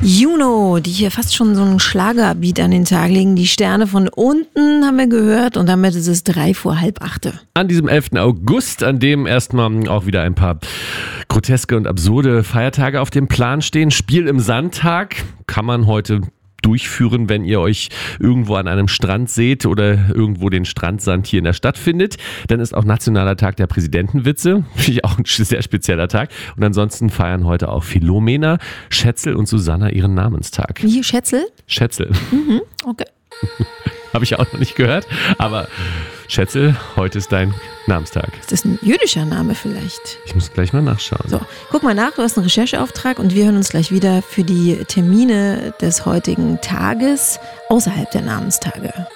Juno, die hier fast schon so einen Schlagerbeat an den Tag legen. Die Sterne von unten haben wir gehört und damit ist es 7:45. An diesem 11. August, an dem erstmal auch wieder ein paar groteske und absurde Feiertage auf dem Plan stehen. Spiel im Sandtag kann man heute durchführen, wenn ihr euch irgendwo an einem Strand seht oder irgendwo den Strandsand hier in der Stadt findet. Dann ist auch Nationaler Tag der Präsidentenwitze. Finde ich auch ein sehr spezieller Tag. Und ansonsten feiern heute auch Philomena, Schätzel und Susanna ihren Namenstag. Wie, Schätzel? Schätzel. Mhm, okay. Habe ich auch noch nicht gehört. Aber Schätzel, heute ist dein Namenstag. Ist das ein jüdischer Name vielleicht? Ich muss gleich mal nachschauen. So, guck mal nach, du hast einen Rechercheauftrag und wir hören uns gleich wieder für die Termine des heutigen Tages außerhalb der Namenstage.